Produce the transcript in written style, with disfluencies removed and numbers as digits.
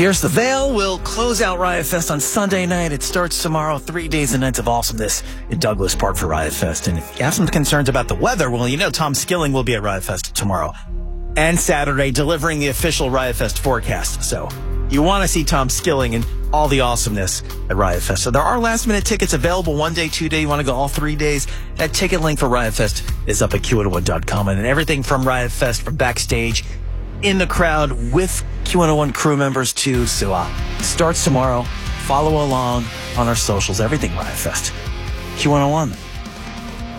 Pierce the Veil will close out Riot Fest on Sunday night. It starts tomorrow, 3 days and nights of awesomeness in Douglas Park for Riot Fest. And if you have some concerns about the weather, well, you know Tom Skilling will be at Riot Fest tomorrow and Saturday delivering the official Riot Fest forecast. So you want to see Tom Skilling and all the awesomeness at Riot Fest. So there are last-minute tickets available 1 day, 2 day. You want to go all 3 days? That ticket link for Riot Fest is up at Q101.com. And everything from Riot Fest, from backstage, in the crowd with Q101 crew members too. So starts tomorrow. Follow along on our socials. Everything Riot Fest. Q101.